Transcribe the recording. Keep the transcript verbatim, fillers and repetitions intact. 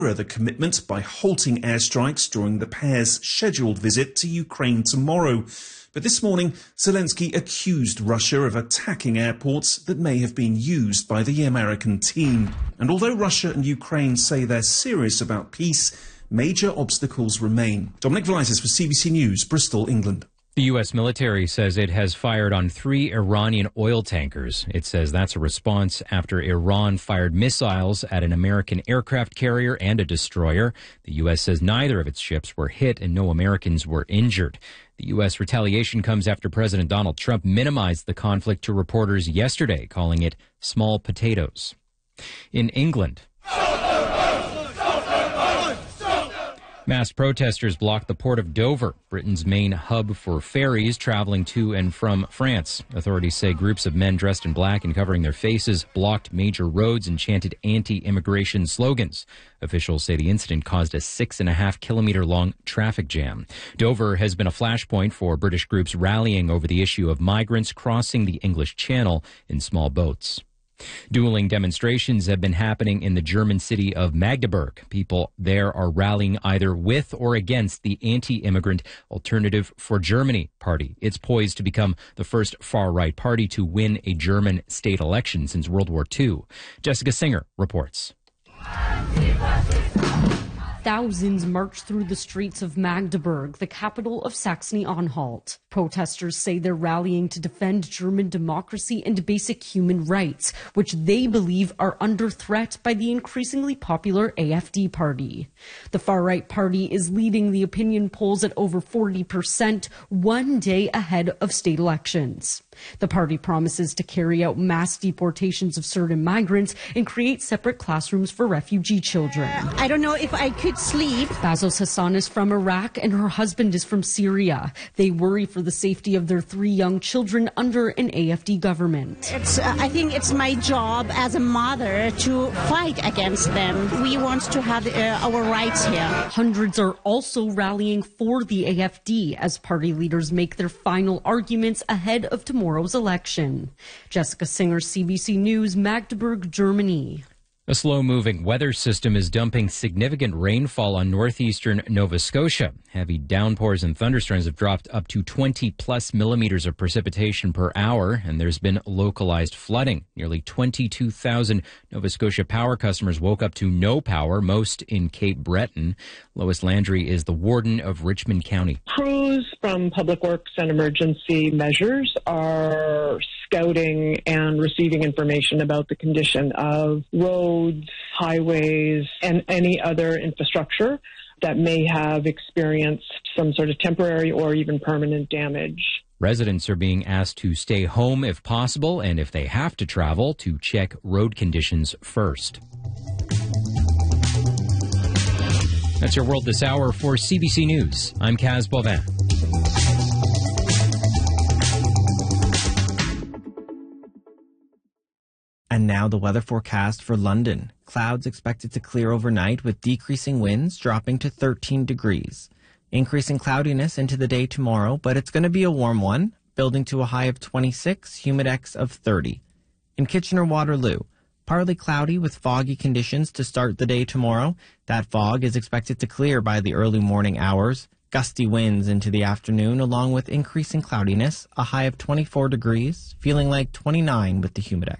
the commitment by halting airstrikes during the pair's scheduled visit to Ukraine tomorrow. But this morning, Zelensky accused Russia of attacking airports that may have been used by the American team. And although Russia and Ukraine say they're serious about peace, major obstacles remain. Dominic Velitis for C B C News, Bristol, England. The U S military says it has fired on three Iranian oil tankers. It says that's a response after Iran fired missiles at an American aircraft carrier and a destroyer. The U S says neither of its ships were hit and no Americans were injured. The U S retaliation comes after President Donald Trump minimized the conflict to reporters yesterday, calling it small potatoes. In England, masked protesters blocked the port of Dover, Britain's main hub for ferries traveling to and from France. Authorities say groups of men dressed in black and covering their faces blocked major roads and chanted anti-immigration slogans. Officials say the incident caused a six and a half kilometer long traffic jam. Dover has been a flashpoint for British groups rallying over the issue of migrants crossing the English Channel in small boats. Dueling demonstrations have been happening in the German city of Magdeburg. People there are rallying either with or against the anti-immigrant Alternative for Germany party. It's poised to become the first far-right party to win a German state election since World War Two. Jessica Singer reports. Thousands marched through the streets of Magdeburg, the capital of Saxony-Anhalt. Protesters say they're rallying to defend German democracy and basic human rights, which they believe are under threat by the increasingly popular A F D party. The far-right party is leading the opinion polls at over forty percent, one day ahead of state elections. The party promises to carry out mass deportations of certain migrants and create separate classrooms for refugee children. I don't know if I could sleep. Bazos Hassan is from Iraq and her husband is from Syria. They worry for the safety of their three young children under an A F D government. It's, uh, I think it's my job as a mother to fight against them. We want to have uh, our rights here. Hundreds are also rallying for the A F D as party leaders make their final arguments ahead of tomorrow's election. Jessica Singer, C B C News, Magdeburg, Germany. A slow-moving weather system is dumping significant rainfall on northeastern Nova Scotia. Heavy downpours and thunderstorms have dropped up to twenty plus millimeters of precipitation per hour, and there's been localized flooding. Nearly twenty-two thousand Nova Scotia power customers woke up to no power, most in Cape Breton. Lois Landry is the warden of Richmond County. Crews from Public Works and Emergency Measures are scouting and receiving information about the condition of roads, highways, and any other infrastructure that may have experienced some sort of temporary or even permanent damage. Residents are being asked to stay home if possible, and if they have to travel, to check road conditions first. That's your world this hour. For C B C News, I'm Kaz Bovin. And now the weather forecast for London. Clouds expected to clear overnight with decreasing winds dropping to thirteen degrees. Increasing cloudiness into the day tomorrow, but it's going to be a warm one, building to a high of twenty-six, humidex of thirty. In Kitchener-Waterloo, partly cloudy with foggy conditions to start the day tomorrow. That fog is expected to clear by the early morning hours. Gusty winds into the afternoon along with increasing cloudiness, a high of twenty-four degrees, feeling like twenty-nine with the humidex.